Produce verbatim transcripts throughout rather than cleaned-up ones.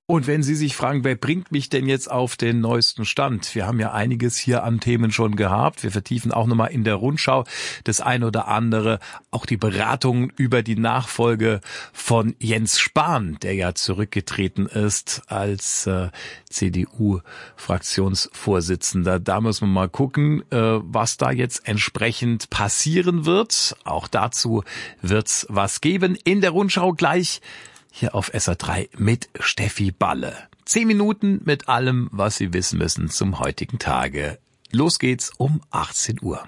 Und wenn Sie sich fragen, wer bringt mich denn jetzt auf den neuesten Stand? Wir haben ja einiges hier an Themen schon gehabt. Wir vertiefen auch nochmal in der Rundschau das ein oder andere, auch die Beratungen über die Nachfolge von Jens Spahn, der ja zurückgetreten ist als äh, C D U-Fraktionsvorsitzender. Da müssen wir mal gucken, äh, was da jetzt entsprechend passieren wird. Auch dazu wird's was geben. In der Rundschau gleich hier auf S R drei mit Steffi Balle. Zehn Minuten mit allem, was Sie wissen müssen zum heutigen Tage. Los geht's um achtzehn Uhr.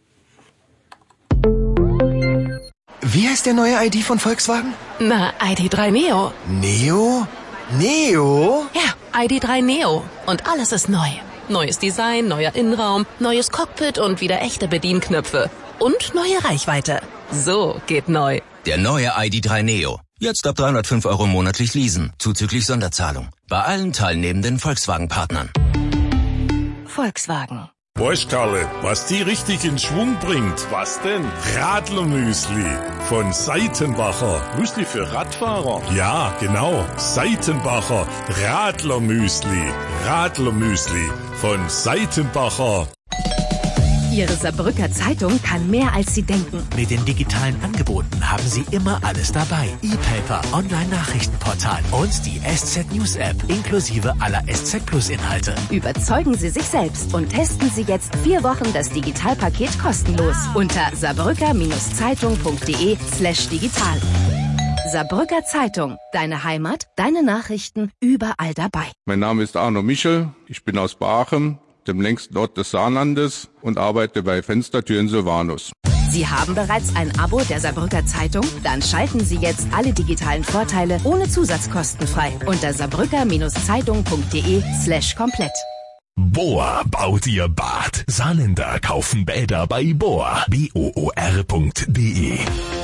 Wie heißt der neue I D von Volkswagen? Na, I D drei Neo. Neo? Neo? Ja, I D drei Neo. Und alles ist neu. Neues Design, neuer Innenraum, neues Cockpit und wieder echte Bedienknöpfe. Und neue Reichweite. So geht neu. Der neue I D drei Neo. Jetzt ab dreihundertfünf Euro monatlich leasen, zuzüglich Sonderzahlung. Bei allen teilnehmenden Volkswagen-Partnern. Volkswagen. Weißt Karle, was die richtig in Schwung bringt? Was denn? Radlermüsli von Seitenbacher. Müsli für Radfahrer? Ja, genau. Seitenbacher Radlermüsli. Radlermüsli von Seitenbacher. Ihre Saarbrücker Zeitung kann mehr, als Sie denken. Mit den digitalen Angeboten haben Sie immer alles dabei. E-Paper, Online-Nachrichtenportal und die S Z News App inklusive aller S Z Plus Inhalte. Überzeugen Sie sich selbst und testen Sie jetzt vier Wochen das Digitalpaket kostenlos unter saarbrücker-zeitung.de slash digital. Saarbrücker Zeitung, deine Heimat, deine Nachrichten, überall dabei. Mein Name ist Arno Michel, ich bin aus Baachem, dem längsten Ort des Saarlandes, und arbeite bei Fenstertüren Silvanus. Sie haben bereits ein Abo der Saarbrücker Zeitung? Dann schalten Sie jetzt alle digitalen Vorteile ohne Zusatzkosten frei unter saarbrücker-zeitung.de slash komplett. Bohr baut ihr Bad. Saarländer kaufen Bäder bei Bohr. B O O R punkt D E.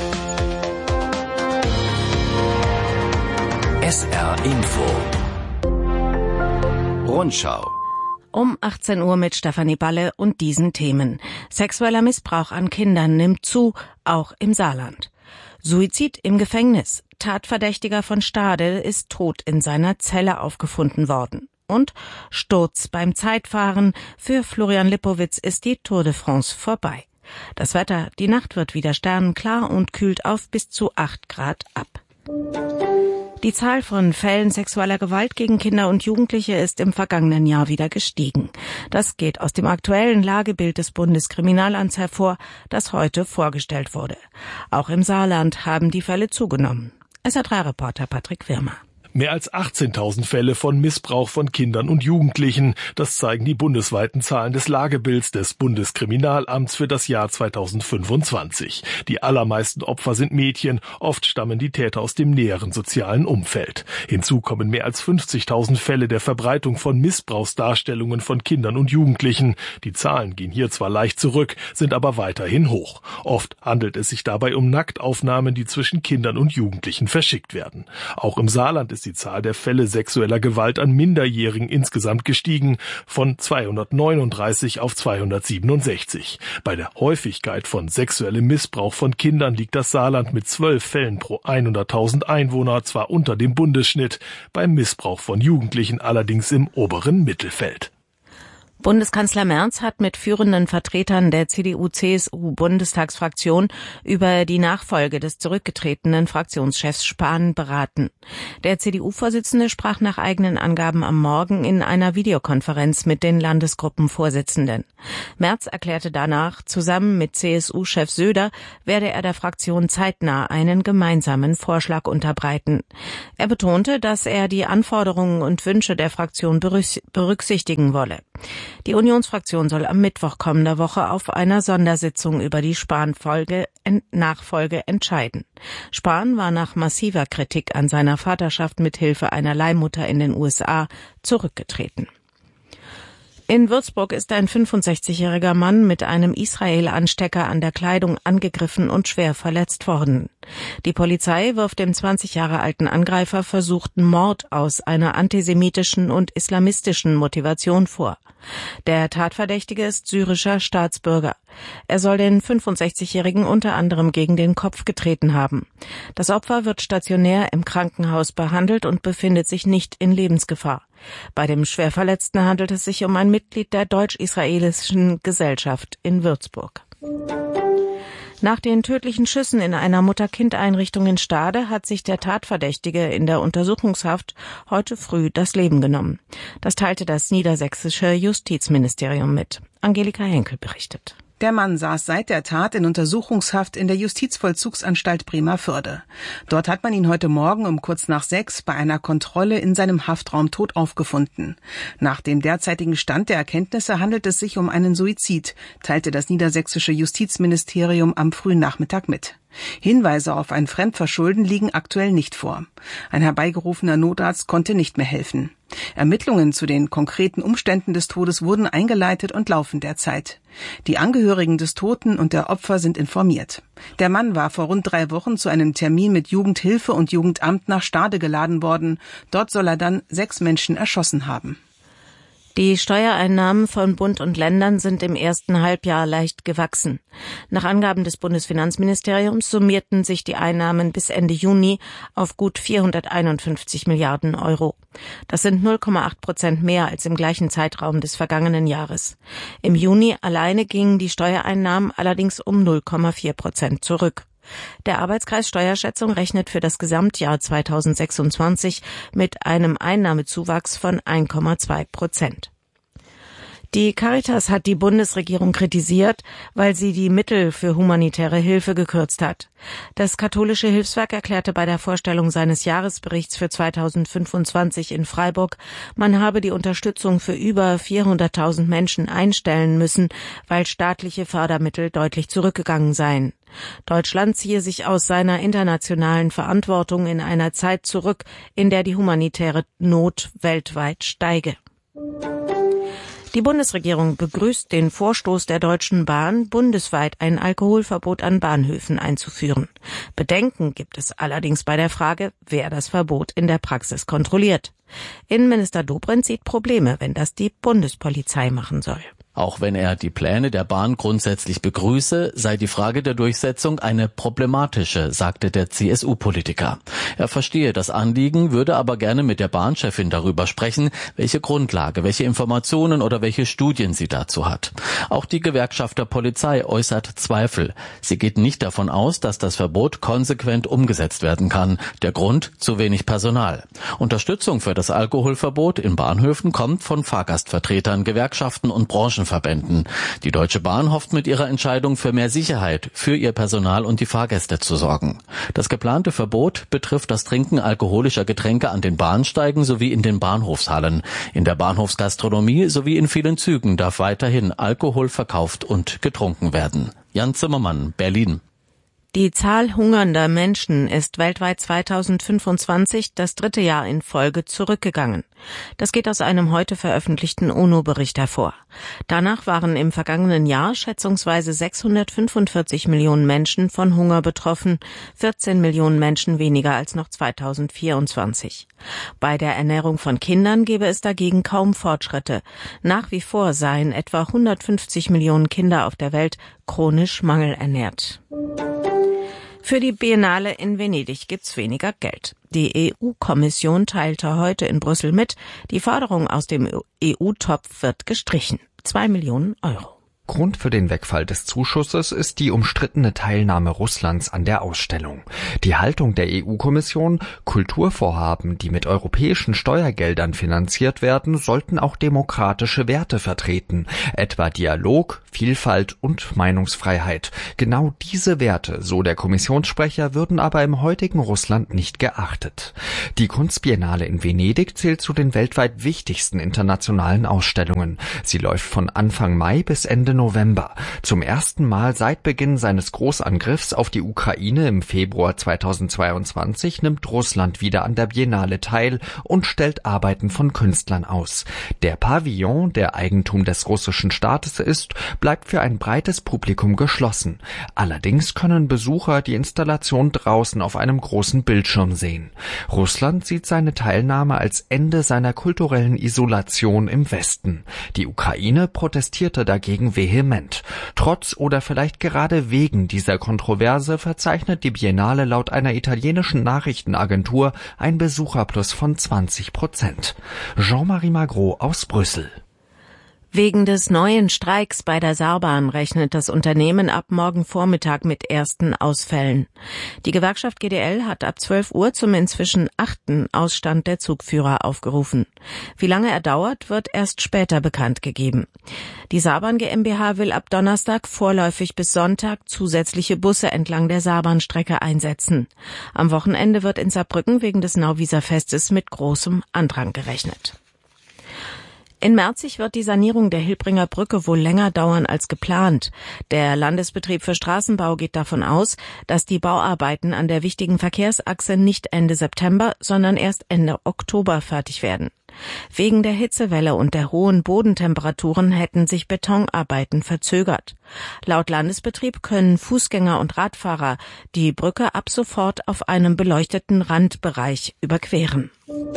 S R Info. Rundschau. Um achtzehn Uhr mit Stefanie Balle und diesen Themen. Sexueller Missbrauch an Kindern nimmt zu, auch im Saarland. Suizid im Gefängnis. Tatverdächtiger von Stade ist tot in seiner Zelle aufgefunden worden. Und Sturz beim Zeitfahren. Für Florian Lipowitz ist die Tour de France vorbei. Das Wetter, die Nacht wird wieder sternenklar und kühlt auf bis zu acht Grad ab. Die Zahl von Fällen sexueller Gewalt gegen Kinder und Jugendliche ist im vergangenen Jahr wieder gestiegen. Das geht aus dem aktuellen Lagebild des Bundeskriminalamts hervor, das heute vorgestellt wurde. Auch im Saarland haben die Fälle zugenommen. S R drei Reporter Patrick Wirmer. Mehr als achtzehntausend Fälle von Missbrauch von Kindern und Jugendlichen. Das zeigen die bundesweiten Zahlen des Lagebilds des Bundeskriminalamts für das Jahr zweitausendfünfundzwanzig. Die allermeisten Opfer sind Mädchen. Oft stammen die Täter aus dem näheren sozialen Umfeld. Hinzu kommen mehr als fünfzigtausend Fälle der Verbreitung von Missbrauchsdarstellungen von Kindern und Jugendlichen. Die Zahlen gehen hier zwar leicht zurück, sind aber weiterhin hoch. Oft handelt es sich dabei um Nacktaufnahmen, die zwischen Kindern und Jugendlichen verschickt werden. Auch im Saarland ist die Zahl der Fälle sexueller Gewalt an Minderjährigen insgesamt gestiegen, von zweihundertneununddreißig auf zweihundertsiebenundsechzig. Bei der Häufigkeit von sexuellem Missbrauch von Kindern liegt das Saarland mit zwölf Fällen pro hunderttausend Einwohner zwar unter dem Bundesschnitt, beim Missbrauch von Jugendlichen allerdings im oberen Mittelfeld. Bundeskanzler Merz hat mit führenden Vertretern der C D U-C S U-Bundestagsfraktion über die Nachfolge des zurückgetretenen Fraktionschefs Spahn beraten. Der C D U-Vorsitzende sprach nach eigenen Angaben am Morgen in einer Videokonferenz mit den Landesgruppenvorsitzenden. Merz erklärte danach, zusammen mit C S U-Chef Söder werde er der Fraktion zeitnah einen gemeinsamen Vorschlag unterbreiten. Er betonte, dass er die Anforderungen und Wünsche der Fraktion berücksichtigen wolle. Die Unionsfraktion soll am Mittwoch kommender Woche auf einer Sondersitzung über die Spahn-Nachfolge entscheiden. Spahn war nach massiver Kritik an seiner Vaterschaft mit Hilfe einer Leihmutter in den U S A zurückgetreten. In Würzburg ist ein fünfundsechzigjähriger Mann mit einem Israel-Anstecker an der Kleidung angegriffen und schwer verletzt worden. Die Polizei wirft dem zwanzig Jahre alten Angreifer versuchten Mord aus einer antisemitischen und islamistischen Motivation vor. Der Tatverdächtige ist syrischer Staatsbürger. Er soll den fünfundsechzigjährigen unter anderem gegen den Kopf getreten haben. Das Opfer wird stationär im Krankenhaus behandelt und befindet sich nicht in Lebensgefahr. Bei dem Schwerverletzten handelt es sich um ein Mitglied der deutsch-israelischen Gesellschaft in Würzburg. Nach den tödlichen Schüssen in einer Mutter-Kind-Einrichtung in Stade hat sich der Tatverdächtige in der Untersuchungshaft heute früh das Leben genommen. Das teilte das niedersächsische Justizministerium mit. Angelika Henkel berichtet. Der Mann saß seit der Tat in Untersuchungshaft in der Justizvollzugsanstalt Bremervörde. Dort hat man ihn heute Morgen um kurz nach sechs bei einer Kontrolle in seinem Haftraum tot aufgefunden. Nach dem derzeitigen Stand der Erkenntnisse handelt es sich um einen Suizid, teilte das niedersächsische Justizministerium am frühen Nachmittag mit. Hinweise auf ein Fremdverschulden liegen aktuell nicht vor. Ein herbeigerufener Notarzt konnte nicht mehr helfen. Ermittlungen zu den konkreten Umständen des Todes wurden eingeleitet und laufen derzeit. Die Angehörigen des Toten und der Opfer sind informiert. Der Mann war vor rund drei Wochen zu einem Termin mit Jugendhilfe und Jugendamt nach Stade geladen worden. Dort soll er dann sechs Menschen erschossen haben. Die Steuereinnahmen von Bund und Ländern sind im ersten Halbjahr leicht gewachsen. Nach Angaben des Bundesfinanzministeriums summierten sich die Einnahmen bis Ende Juni auf gut vierhunderteinundfünfzig Milliarden Euro. Das sind null Komma acht Prozent mehr als im gleichen Zeitraum des vergangenen Jahres. Im Juni alleine gingen die Steuereinnahmen allerdings um null Komma vier Prozent zurück. Der Arbeitskreis Steuerschätzung rechnet für das Gesamtjahr zweitausendsechsundzwanzig mit einem Einnahmezuwachs von eins Komma zwei Prozent. Die Caritas hat die Bundesregierung kritisiert, weil sie die Mittel für humanitäre Hilfe gekürzt hat. Das katholische Hilfswerk erklärte bei der Vorstellung seines Jahresberichts für zweitausendfünfundzwanzig in Freiburg, man habe die Unterstützung für über vierhunderttausend Menschen einstellen müssen, weil staatliche Fördermittel deutlich zurückgegangen seien. Deutschland ziehe sich aus seiner internationalen Verantwortung in einer Zeit zurück, in der die humanitäre Not weltweit steige. Die Bundesregierung begrüßt den Vorstoß der Deutschen Bahn, bundesweit ein Alkoholverbot an Bahnhöfen einzuführen. Bedenken gibt es allerdings bei der Frage, wer das Verbot in der Praxis kontrolliert. Innenminister Dobrindt sieht Probleme, wenn das die Bundespolizei machen soll. Auch wenn er die Pläne der Bahn grundsätzlich begrüße, sei die Frage der Durchsetzung eine problematische, sagte der C S U-Politiker. Er verstehe das Anliegen, würde aber gerne mit der Bahnchefin darüber sprechen, welche Grundlage, welche Informationen oder welche Studien sie dazu hat. Auch die Gewerkschaft der Polizei äußert Zweifel. Sie geht nicht davon aus, dass das Verbot konsequent umgesetzt werden kann. Der Grund: zu wenig Personal. Unterstützung für das Alkoholverbot in Bahnhöfen kommt von Fahrgastvertretern, Gewerkschaften und Branchen. Verbänden. Die Deutsche Bahn hofft mit ihrer Entscheidung für mehr Sicherheit für ihr Personal und die Fahrgäste zu sorgen. Das geplante Verbot betrifft das Trinken alkoholischer Getränke an den Bahnsteigen sowie in den Bahnhofshallen. In der Bahnhofsgastronomie sowie in vielen Zügen darf weiterhin Alkohol verkauft und getrunken werden. Jan Zimmermann, Berlin. Die Zahl hungernder Menschen ist weltweit zweitausendfünfundzwanzig das dritte Jahr in Folge zurückgegangen. Das geht aus einem heute veröffentlichten UNO-Bericht hervor. Danach waren im vergangenen Jahr schätzungsweise sechshundertfünfundvierzig Millionen Menschen von Hunger betroffen, vierzehn Millionen Menschen weniger als noch zweitausendvierundzwanzig. Bei der Ernährung von Kindern gebe es dagegen kaum Fortschritte. Nach wie vor seien etwa hundertfünfzig Millionen Kinder auf der Welt chronisch mangelernährt. Für die Biennale in Venedig gibt's weniger Geld. Die E U-Kommission teilte heute in Brüssel mit, die Förderung aus dem E U-Topf wird gestrichen. Zwei Millionen Euro. Grund für den Wegfall des Zuschusses ist die umstrittene Teilnahme Russlands an der Ausstellung. Die Haltung der E U-Kommission: Kulturvorhaben, die mit europäischen Steuergeldern finanziert werden, sollten auch demokratische Werte vertreten, etwa Dialog, Vielfalt und Meinungsfreiheit. Genau diese Werte, so der Kommissionssprecher, würden aber im heutigen Russland nicht geachtet. Die Kunstbiennale in Venedig zählt zu den weltweit wichtigsten internationalen Ausstellungen. Sie läuft von Anfang Mai bis Ende Ende November. Zum ersten Mal seit Beginn seines Großangriffs auf die Ukraine im Februar zweitausendzweiundzwanzig nimmt Russland wieder an der Biennale teil und stellt Arbeiten von Künstlern aus. Der Pavillon, der Eigentum des russischen Staates ist, bleibt für ein breites Publikum geschlossen. Allerdings können Besucher die Installation draußen auf einem großen Bildschirm sehen. Russland sieht seine Teilnahme als Ende seiner kulturellen Isolation im Westen. Die Ukraine protestierte dagegen vehement. Trotz oder vielleicht gerade wegen dieser Kontroverse verzeichnet die Biennale laut einer italienischen Nachrichtenagentur ein Besucherplus von zwanzig Prozent. Jean-Marie Magro aus Brüssel. Wegen des neuen Streiks bei der Saarbahn rechnet das Unternehmen ab morgen Vormittag mit ersten Ausfällen. Die Gewerkschaft G D L hat ab zwölf Uhr zum inzwischen achten Ausstand der Zugführer aufgerufen. Wie lange er dauert, wird erst später bekannt gegeben. Die Saarbahn GmbH will ab Donnerstag vorläufig bis Sonntag zusätzliche Busse entlang der Saarbahnstrecke einsetzen. Am Wochenende wird in Saarbrücken wegen des Nauwieser Festes mit großem Andrang gerechnet. In Merzig wird die Sanierung der Hilbringer Brücke wohl länger dauern als geplant. Der Landesbetrieb für Straßenbau geht davon aus, dass die Bauarbeiten an der wichtigen Verkehrsachse nicht Ende September, sondern erst Ende Oktober fertig werden. Wegen der Hitzewelle und der hohen Bodentemperaturen hätten sich Betonarbeiten verzögert. Laut Landesbetrieb können Fußgänger und Radfahrer die Brücke ab sofort auf einem beleuchteten Randbereich überqueren.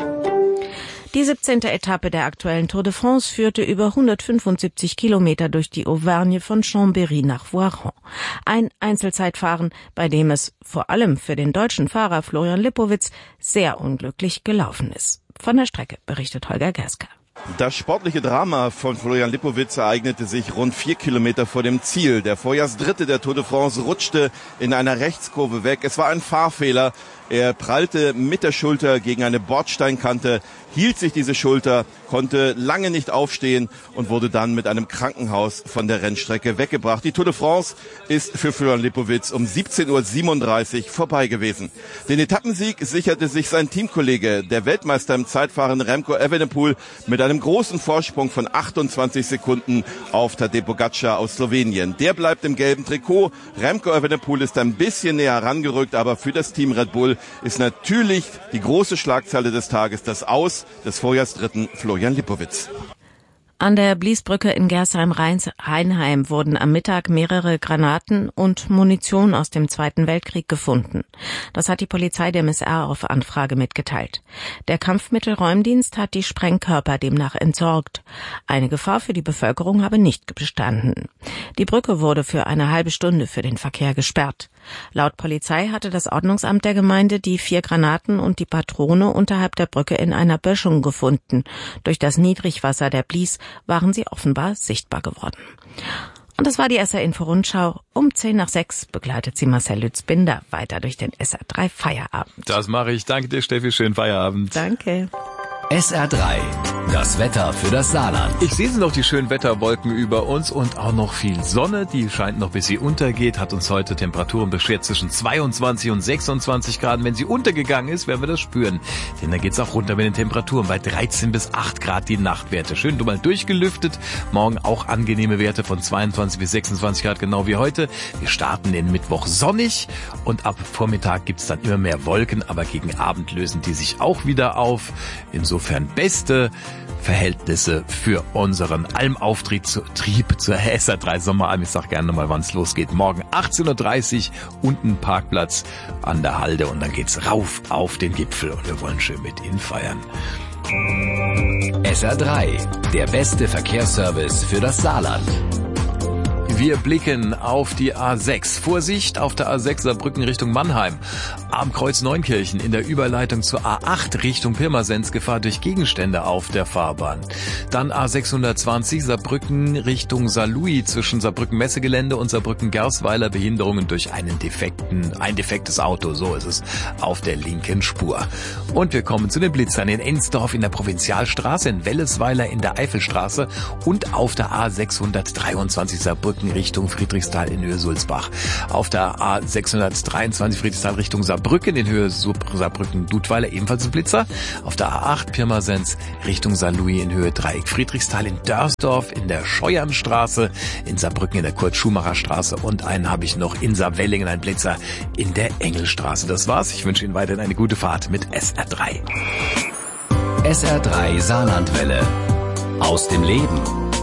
Die siebzehnte Etappe der aktuellen Tour de France führte über hundertfünfundsiebzig Kilometer durch die Auvergne von Chambéry nach Voiron. Ein Einzelzeitfahren, bei dem es vor allem für den deutschen Fahrer Florian Lipowitz sehr unglücklich gelaufen ist. Von der Strecke berichtet Holger Gersker. Das sportliche Drama von Florian Lipowitz ereignete sich rund vier Kilometer vor dem Ziel. Der Vorjahrsdritte der Tour de France rutschte in einer Rechtskurve weg. Es war ein Fahrfehler. Er prallte mit der Schulter gegen eine Bordsteinkante, hielt sich diese Schulter, konnte lange nicht aufstehen und wurde dann mit einem Krankenhaus von der Rennstrecke weggebracht. Die Tour de France ist für Florian Lipowitz um siebzehn Uhr siebenunddreißig vorbei gewesen. Den Etappensieg sicherte sich sein Teamkollege, der Weltmeister im Zeitfahren Remco Evenepoel, mit einem großen Vorsprung von achtundzwanzig Sekunden auf Tadej Pogačar aus Slowenien. Der bleibt im gelben Trikot. Remco Evenepoel ist ein bisschen näher herangerückt, aber für das Team Red Bull ist natürlich die große Schlagzeile des Tages das Aus des Vorjahrsdritten Florian Lipowitz. An der Bliesbrücke in Gersheim-Rheinheim wurden am Mittag mehrere Granaten und Munition aus dem Zweiten Weltkrieg gefunden. Das hat die Polizei dem S R auf Anfrage mitgeteilt. Der Kampfmittelräumdienst hat die Sprengkörper demnach entsorgt. Eine Gefahr für die Bevölkerung habe nicht bestanden. Die Brücke wurde für eine halbe Stunde für den Verkehr gesperrt. Laut Polizei hatte das Ordnungsamt der Gemeinde die vier Granaten und die Patrone unterhalb der Brücke in einer Böschung gefunden. Durch das Niedrigwasser der Blies waren sie offenbar sichtbar geworden. Und das war die S R-Info-Rundschau. Um zehn nach sechs begleitet sie Marcel Lütz-Binder weiter durch den S R drei Feierabend. Das mache ich. Danke dir, Steffi. Schönen Feierabend. Danke. S R drei, das Wetter für das Saarland. Ich sehe noch die schönen Wetterwolken über uns und auch noch viel Sonne. Die scheint noch, bis sie untergeht, hat uns heute Temperaturen beschert zwischen zweiundzwanzig und sechsundzwanzig Grad. Wenn sie untergegangen ist, werden wir das spüren. Denn da geht's auch runter mit den Temperaturen bei dreizehn bis acht Grad die Nachtwerte. Schön mal durchgelüftet. Morgen auch angenehme Werte von zweiundzwanzig bis sechsundzwanzig Grad, genau wie heute. Wir starten den Mittwoch sonnig und ab Vormittag gibt's dann immer mehr Wolken, aber gegen Abend lösen die sich auch wieder auf. Insofern Insofern beste Verhältnisse für unseren Almauftrieb zu, Trieb zur S R drei Sommeralm. Ich sag gerne nochmal, wann es losgeht. Morgen achtzehn Uhr dreißig, unten Parkplatz an der Halde und dann geht's rauf auf den Gipfel und wir wollen schön mit Ihnen feiern. S R drei, der beste Verkehrsservice für das Saarland. Wir blicken auf die A sechs. Vorsicht auf der A sechs Saarbrücken Richtung Mannheim. Am Kreuz Neunkirchen in der Überleitung zur A acht Richtung Pirmasens Gefahr durch Gegenstände auf der Fahrbahn. Dann A sechshundertzwanzig Saarbrücken Richtung Saarlouis zwischen Saarbrücken Messegelände und Saarbrücken Gersweiler Behinderungen durch einen defekten, ein defektes Auto, so ist es, auf der linken Spur. Und wir kommen zu den Blitzern in Ensdorf in der Provinzialstraße, in Wellesweiler in der Eifelstraße und auf der A sechshundertdreiundzwanzig Saarbrücken Saarbrücken Richtung Friedrichsthal in Höhe Sulzbach. Auf der A sechshundertdreiundzwanzig Friedrichsthal Richtung Saarbrücken in Höhe Saarbrücken-Dudweiler ebenfalls ein Blitzer. Auf der A acht Pirmasens Richtung Sankt Louis in Höhe Dreieck Friedrichsthal, in Dörsdorf in der Scheuernstraße, in Saarbrücken in der Kurt-Schumacher-Straße und einen habe ich noch in Saarwellingen, ein Blitzer in der Engelstraße. Das war's. Ich wünsche Ihnen weiterhin eine gute Fahrt mit S R drei. S R drei Saarlandwelle. Aus dem Leben.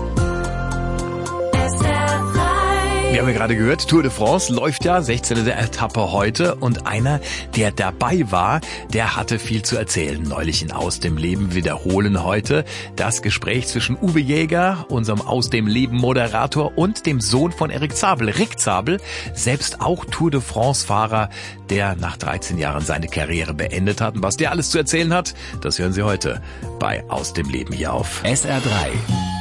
Wir haben ja gerade gehört, Tour de France läuft ja, sechzehnte Etappe heute und einer, der dabei war, der hatte viel zu erzählen. Neulich in Aus dem Leben wiederholen heute das Gespräch zwischen Uwe Jäger, unserem Aus dem Leben Moderator, und dem Sohn von Erik Zabel, Rick Zabel, selbst auch Tour de France Fahrer, der nach dreizehn Jahren seine Karriere beendet hat. Und was der alles zu erzählen hat, das hören Sie heute bei Aus dem Leben hier auf S R drei.